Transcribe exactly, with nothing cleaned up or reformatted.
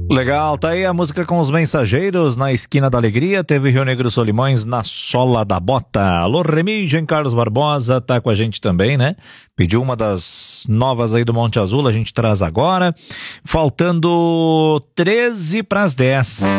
Legal, tá aí a música com os Mensageiros na Esquina da Alegria, teve Rio Negro Solimões na Sola da Bota. Alô, Remi, Jean Carlos Barbosa tá com a gente também, né? Pediu uma das novas aí do Monte Azul, a gente traz agora. Faltando treze para as dez.